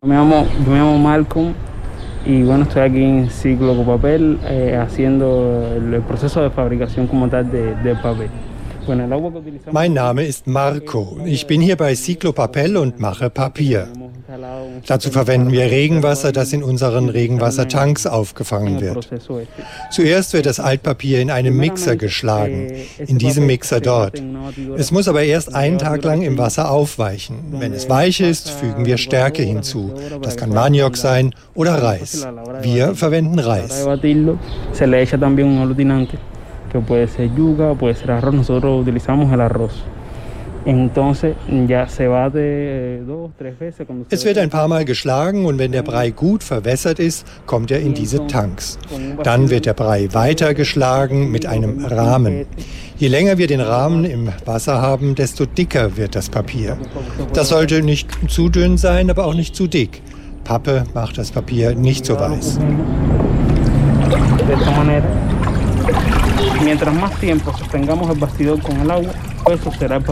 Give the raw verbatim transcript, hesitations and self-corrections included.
Me llamo, yo me llamo Malcolm y bueno, estoy aquí en Ciclo Ecopapel eh, haciendo el, el proceso de fabricación como tal de, de papel. Mein Name ist Marco. Ich bin hier bei Ciclo Papel und mache Papier. Dazu verwenden wir Regenwasser, das in unseren Regenwassertanks aufgefangen wird. Zuerst wird das Altpapier in einem Mixer geschlagen, in diesem Mixer dort. Es muss aber erst einen Tag lang im Wasser aufweichen. Wenn es weich ist, fügen wir Stärke hinzu. Das kann Maniok sein oder Reis. Wir verwenden Reis. Que puede ser yuca, puede ser arroz, nosotros utilizamos el arroz. Entonces ya se bate dos, tres veces. Es wird ein paar Mal geschlagen und wenn der Brei gut verwässert ist, kommt er in diese Tanks. Dann wird der Brei weiter geschlagen mit einem Rahmen. Je länger wir den Rahmen im Wasser haben, desto dicker wird das Papier. Das sollte nicht zu dünn sein, aber auch nicht zu dick. Pappe macht das Papier nicht so weiß. Mientras más tiempo sostengamos el bastidor con el agua, eso será el